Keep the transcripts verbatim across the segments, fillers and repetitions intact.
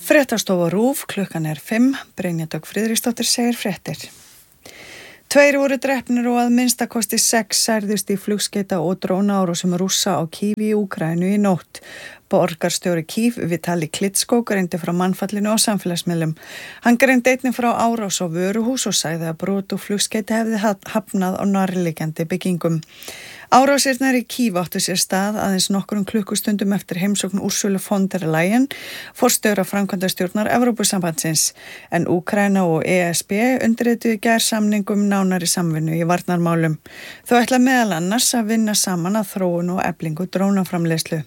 Fréttastofa RÚV, klukkan er fimm, Brynja Dögg Friðriksdóttir segir fréttir. Tveir voru drepnir og að minnstakosti sex særðust í flugskeita og drónaárásum Rússa á Kýv í Úkraínu í nótt. Borgarstjóri Kýv, Vitali Klitschko, greindi frá mannfallinu á samfélagsmiðlum. Hann greindi einnig frá árás á vöruhús og sagði að brot og flugskeita hefði hafnað á nærliggjandi byggingum. Árásirnar í Kýv áttu sér stað aðeins nokkrum klukkustundum eftir heimsókn Ursulu von der Leyen, forstjóra framkvæmdastjórnar Evrópusambandsins, en Úkraína og E S B undirrituðu í gær samning um nánari samvinnu í varnarmálum. Þau ætla meðal annars að vinna saman að þróun og eflingu drónaframleiðslu.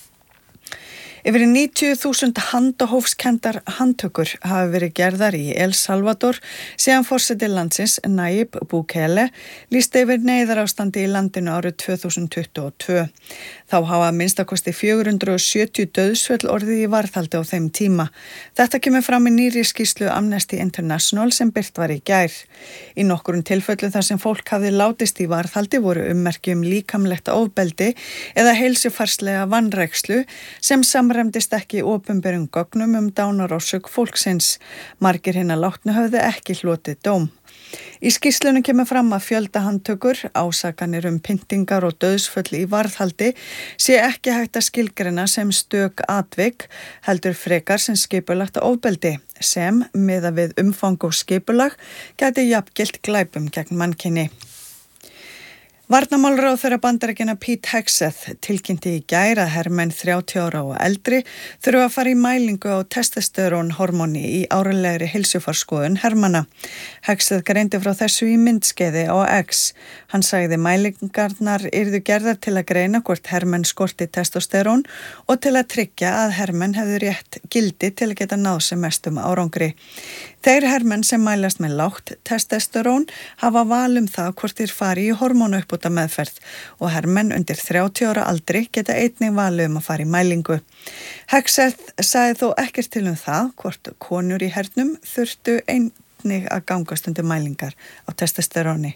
Yfir níutíu þúsund handahófskendar handtökur hafa verið gerðar í El Salvador síðan forseti landsins Nayib Bukele lýsti yfir neyðarástandi í landinu árið tvö þúsund tuttugu og tvö. Þá hafa minnstakosti fjögur hundruð og sjötíu dauðsföll orðið í varðhaldi á þeim tíma. Þetta kemur fram í nýrri skýrslu Amnesty International sem birt var í gær. Í nokkrum tilfellum þar sem fólk hafði látist í varðhaldi voru ummerki um líkamlegt ofbeldi eða heilsufarslega vanrækslu sem samræmdist ekki opinberum gögnum um dánarorsök fólksins. Margir hinna látnu höfðu ekki hlotið dóm. Í skýrslunum kemur fram að fjöldahandtökur, ásakanir um pyntingar og dauðsföll í varðhaldi sé ekki hægt að skilgreina sem stök atvik, heldur frekar sem skipulagt ofbeldi, sem, miðað við umfang og skipulag, gæti jafngilt glæpum gegn mannkyni. Varnarmálaráðherra Bandaríkjanna Pete Hegseth tilkynnti í gær að hermenn þrjátíu ára og eldri þurfa að fara í mælingu á testosterónhormóni í árlegri heilsufarsskoðun hermanna. Hegseth greindi frá þessu í myndskeiði á X. Hann sagði mælingarnar yrðu gerðar til að greina hvort hermenn skorti testosterón og til að tryggja að hermenn hefðu rétt gildi til að geta náð sem mestum árangri. Þeir hermenn sem mælast með lágt testosterón hafa val um það hvort þeir fari í hormónauppbóta meðferð og hermenn undir þrjátíu ára aldri geta einnig valið um að fara í mælingu. Hegseth sagði þó ekkert til um það hvort konur í hernum þurftu einnig að gangast undir mælingar á testosteróni.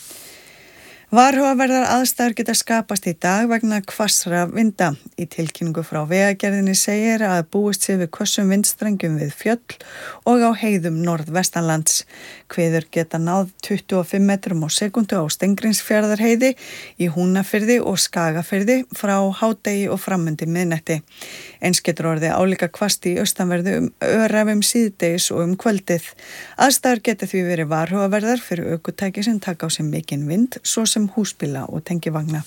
Varhugaverðar aðstæður geta skapast í dag vegna hvassra vinda. Í tilkynningu frá Vegagerðinni segir að búist sé við hvössum vindstrengjum við fjöll og á heiðum norðvestanlands. Hviður geta náð tuttugu og fimm metrum á sekundu á Steingrímsfjarðarheiði, í Húnafirði og Skagafirði frá hádegi og framundi miðnætti. Eins getur orðið álíka hvasst í austanverðu um öræfum síðdegis og um kvöldið. Aðstæður geta því verið varhugaverðar fyrir ökutæki sem taka á sig mikinn vind, svo sem húsbíla og tengivagna.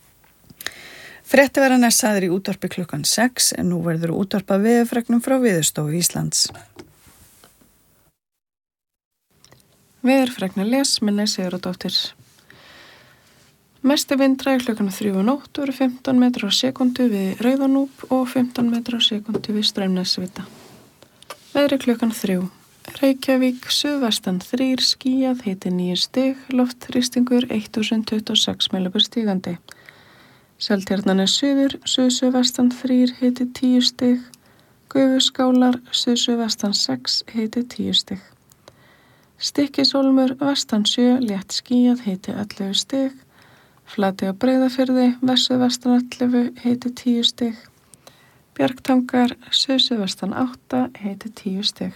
Fréttaveran er sagður í útvarpi klukkan sex en nú verður útvarpað veðurfregnum frá Veðurstofu Íslands. Veðurfregna les Minney Sigurðardóttir. Mesti vindrægur klukkan þrjú um nótt eru fimmtán metrar á sekundu við Rauðanúp og fimmtán metrar á sekundu við Straumnesvita. Veðri klukkan þrjú. Reykjavík, suðvestan þrír, skýjað, hiti níu stig, loftþrýstingur þúsund tuttugu og sex millimetrar stigandi. Seltjarnarnes suður, suð-suðvestan þrír, hiti tíu stig, Gufuskálar, suð-suðvestan sex, hiti tíu stig. Stykkishólmur, vestan sjö, létt skýjað, hiti ellefu stig, Flatey á Breiðafirði, vestur-vestan ellefu, hiti tíu stig, Bjargtangar, suð-suðvestan átta, hiti tíu stig.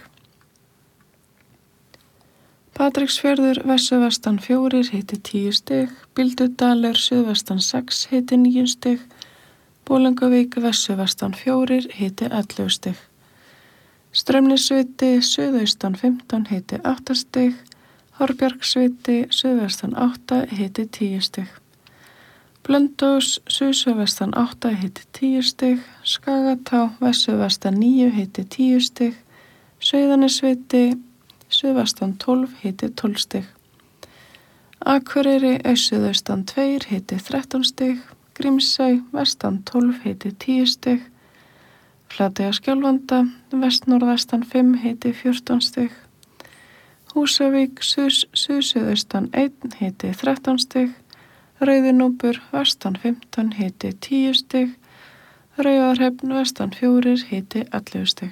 Patreksfjörður, vestur-vestan fjórir, hiti tíu stig, Bíldudalur, suðvestan sex, hiti níu stig, Bolungarvík, vestur-vestan fjórir, hiti ellefu stig. Straumnesviti, suðaustan fimmtán, hiti átta stig, Horbjargsviti, suðvestan átta, hiti tíu stig. Blönduós, suð-suðvestan átta, hiti tíu stig, Skagatá, vestur-vestan níu, hiti tíu stig, Sauðanesviti, suðvestan tólf, hiti tólf stig. Akureyri, aussuðaustan tveir, hiti þrettán stig, Grímsey, vestan tólf, hiti tíu stig, Flatey á Skjálfanda, vestnorðvestan fimm, hiti fjórtán stig, Húsavík, suð-suðaustan einn, hiti þrettán stig, Rauðinúpur, vestan fimmtán, hiti tíu stig, Raufarhöfn, vestan fjórir, hiti ellefu stig.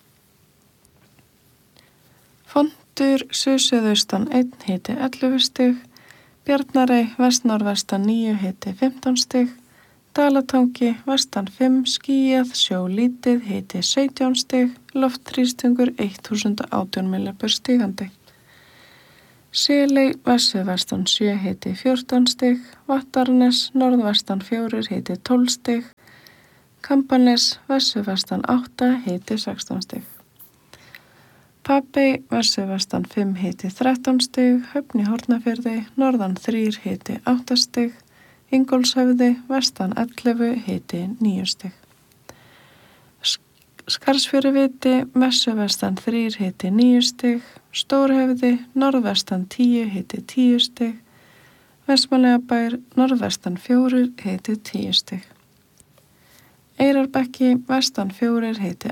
Fontur, suð-suðaustan einn, hiti ellefu stig, Bjarnarey, vestnorðvestan níu, hiti fimmtán stig, Dalatangi, vestan fimm, skýjað, sjó lítið, hiti sautján stig, loftþrýstingur þúsund átján millibur stigandi. Seley, vestan sjö, hiti fjórtán stig, Vattarnes, norðvestan fjórir, hiti tólf stig, Kambanes, vestan átta, hiti sextán stig. Papey, vestan fimm, hiti þrettán stig, Höfn í Hornafirði, norðan þrír, hiti átta stig, Ingólfshöfði, vestan ellefu, hiti níu stig. Skarðsfjöruviti, vestan þrír, hiti níu stig, Stórhöfði, norðvestan tíu, hiti tíu stig, Vestmannaeyjabær, norðvestan fjórir, hiti tíu stig. Eyrarbekki, vestan fjórir, hiti